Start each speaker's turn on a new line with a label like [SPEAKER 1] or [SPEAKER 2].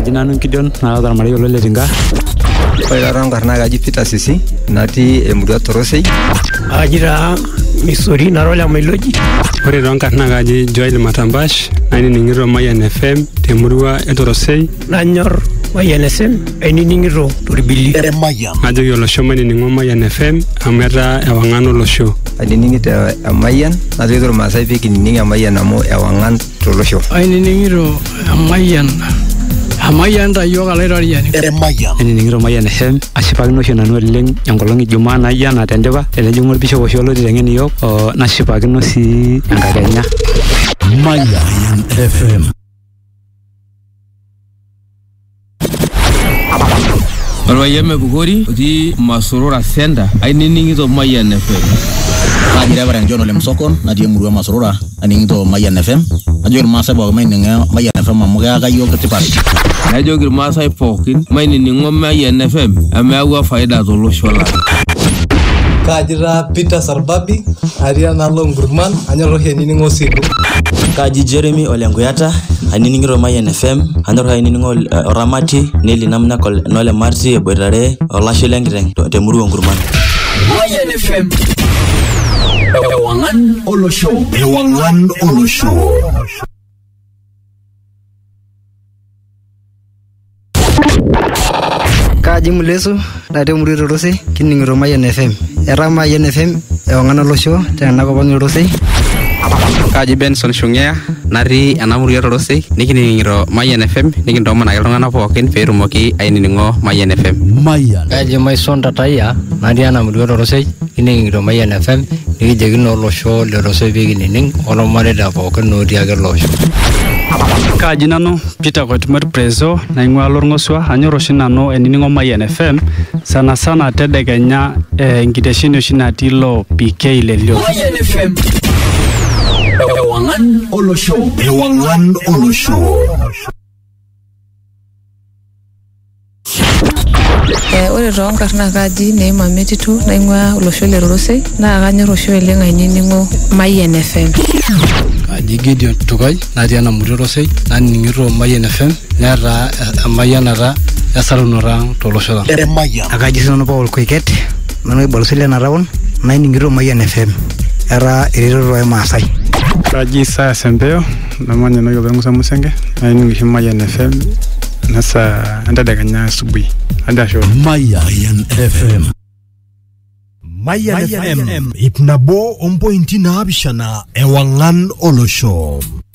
[SPEAKER 1] Kajina nanu Gideon na Marmarei Letinga.
[SPEAKER 2] Ore rangarna gaji Peter Sisi natii emurua Torosei.
[SPEAKER 3] Ajira Misori narola Meloji.
[SPEAKER 4] Ore rangarna gaji Joel Matambash naniningiro Mayan FM temurua Torosei.
[SPEAKER 3] Nanyor Mayan FM aininingiro Torbili.
[SPEAKER 5] Mayan.
[SPEAKER 4] Ajo yolosho manining'o Mayan FM ameta ewang'an olosho.
[SPEAKER 2] Aininingito Mayan najoito Maasai pee kinining Mayan amu ewang'an tolosho.
[SPEAKER 3] Aininingiro Mayan. Mayan tayo kalairariani.
[SPEAKER 5] Mayan.
[SPEAKER 1] Aininingiro Mayan FM ashipakino oshi nanu oleng enkolong Ijumaa nayia natendipa tenejing'u Bishop oshi loiteng'en iyiok nashipakino sii enkakenya.
[SPEAKER 5] Mayan FM.
[SPEAKER 6] Barwayeme Bugori di Masurura Senda aininingito Mayan FM.
[SPEAKER 5] Kajira barang John Olem Sokon natii emurua Masurura aningito Mayan FM. Ajo irmaasai pookin mainining'o Mayan FM amu keyaka yiok tipat.
[SPEAKER 6] Najoki irmaasai pookin mainining'o Mayan FM amu eyawua faida tolosho lang.
[SPEAKER 7] Kajira Peter Sarbabi aria nalo ngurman anyor oshi ainining'o sidu.
[SPEAKER 8] Kaji Jeremy Olenguyata ainining'ito Mayan FM anyor ainining'o Oramati Neli Namnakol Nole Marti eboitare olashe lenkiteng temurua ngurman.
[SPEAKER 5] Mayan FM. Ewangan Olosho. Ewangan Olosho.
[SPEAKER 9] Kaji Mulesu natii emurua Torosei kining'ito Mayan FM. Era Mayan FM ewangan Olosho tenakop ang Torosei.
[SPEAKER 10] Kaji Benson Shungea natii enamurua Torosei nikining'ito Mayan FM nikintomonaki iltung'anak pookin pee etumoki ainining'o Mayan FM.
[SPEAKER 5] Mayan.
[SPEAKER 3] Kaji Maison Tataya natii enamurua Torosei kining'ito Mayan FM nikijokino olosho le Torosei pee kinining olmareita pookin otii ake olosho.
[SPEAKER 4] Kaji nanu Peter Kotimer Prezo naing'ua Lorng'osua anyor oshi nanu ainining'o Mayan FM sana tedekenya enkitesheni oshi natii lo PK Lelio.
[SPEAKER 5] Mayan FM. Ewangan Olosho. Ewangan Olosho.
[SPEAKER 11] Ore toonkarna kaji Neema Metitu naing'ua olosho le Torosei naa kanyor oshi oleng ainining'o Mayan FM.
[SPEAKER 3] Kaji Gideon Tukai natii enamurua Torosei nanining'ito Mayan FM neeta emayianata esarunoto tolosho lang.
[SPEAKER 5] Mayan.
[SPEAKER 9] Akaji sinanu Paul Koiket nanu ibaloti lena town nanining'ito Mayan FM. Era eretoto ormaasai.
[SPEAKER 4] Kaji Isaya Sempeo namanya noyo Musa Musenge naining'isho Mayan FM nasa entedekenya asubuhi hadi asho.
[SPEAKER 5] Mayan FM. Mayan FM ipnabo 1.7 ewangan Olosho.